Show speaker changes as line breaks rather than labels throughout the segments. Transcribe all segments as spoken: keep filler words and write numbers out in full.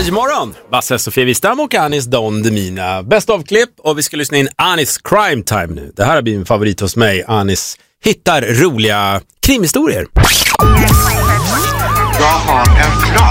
Energy-morgon. Basse, Sofia Wistam och Anis Don Demina. Best of-klipp och vi ska lyssna in Anis Crime Time nu. Det här har blivit en favorit hos mig. Anis hittar roliga krimhistorier.
Jag har en plan.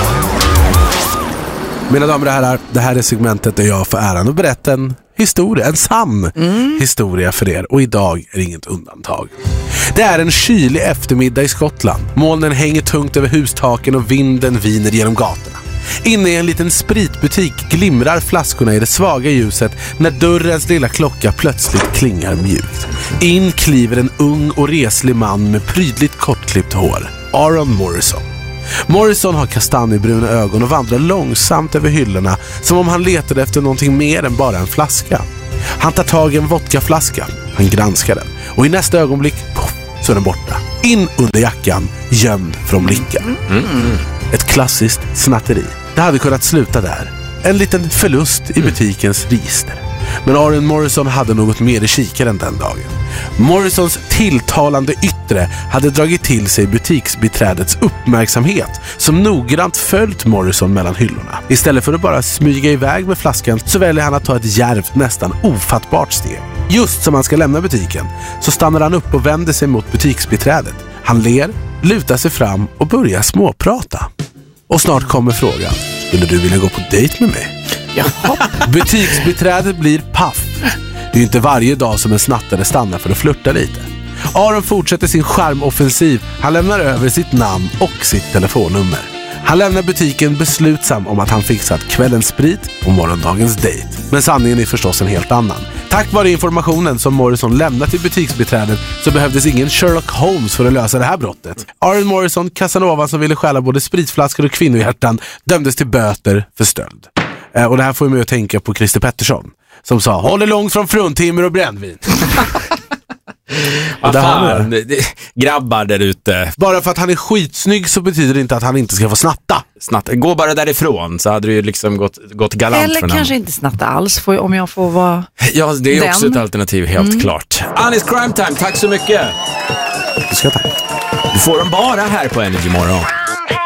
Mina damer och herrar, det här är segmentet där jag får äran att berätta en historia, en sann mm. historia för er. Och idag är inget undantag. Det är en kylig eftermiddag i Skottland. Molnen hänger tungt över hustaken och vinden viner genom gatorna. Inne i en liten spritbutik glimrar flaskorna i det svaga ljuset när dörrens lilla klocka plötsligt klingar mjukt. In kliver en ung och reslig man med prydligt kortklippt hår. Aaron Morrison. Morrison har kastanjebruna ögon och vandrar långsamt över hyllorna som om han letade efter någonting mer än bara en flaska. Han tar tag i en vodkaflaska. Han granskar den. Och i nästa ögonblick, poff, så är den borta. In under jackan, gömd från blicken. Mm. Ett klassiskt snatteri. Det hade kunnat sluta där. En liten förlust i butikens register. Men Aaron Morrison hade något mer i kikaren den dagen. Morrisons tilltalande yttre hade dragit till sig butiksbiträdets uppmärksamhet som noggrant följt Morrison mellan hyllorna. Istället för att bara smyga iväg med flaskan så väljer han att ta ett djärvt, nästan ofattbart steg. Just som han ska lämna butiken så stannar han upp och vänder sig mot butiksbiträdet. Han ler, lutar sig fram och börjar småprata. Och snart kommer frågan: skulle du vilja gå på dejt med mig?
Jaha.
Butiksbiträdet blir paff. Det är ju inte varje dag som en snattare stannar för att flirta lite. Aaron fortsätter sin charmoffensiv. Han lämnar över sitt namn och sitt telefonnummer. Han lämnar butiken beslutsam om att han fixat kvällens sprit och morgondagens dejt. Men sanningen är förstås en helt annan. Tack vare informationen som Morrison lämnat till butiksbiträdet så behövdes ingen Sherlock Holmes för att lösa det här brottet. Aaron Morrison, Casanova som ville stjäla både spritflaskor och kvinnohjärtan, dömdes till böter för stöld. Eh, och det här får mig att tänka på Christer Pettersson som sa: håll dig långt från fruntimmer och brännvin.
Vad fan, det, det, grabbar där ute.
Bara för att han är skitsnygg så betyder det inte att han inte ska få snatta.
Snatta. Gå bara därifrån så hade det ju liksom gått, gått galant
eller
för
kanske
namn.
Inte snatta alls får, om jag får vara.
Ja, det är
den.
också ett alternativ, helt mm. klart. Anis Crime Time, tack så mycket.
Du ska tack.
Du får dem bara här på Energy Morgon.